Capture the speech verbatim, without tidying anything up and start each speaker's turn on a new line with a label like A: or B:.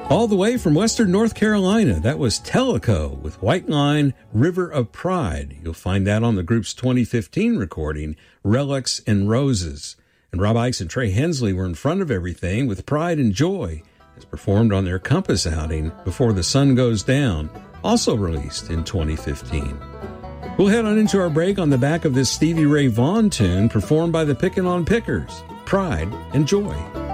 A: All the way from Western North Carolina, that was Tellico with White Line, River of Pride. You'll find that on the group's twenty fifteen recording, Relics and Roses. And Rob Ickes and Trey Hensley were in front of everything with Pride and Joy, as performed on their Compass outing, Before the Sun Goes Down, also released in twenty fifteen. We'll head on into our break on the back of this Stevie Ray Vaughan tune performed by the Pickin' on Pickers, Pride and Joy.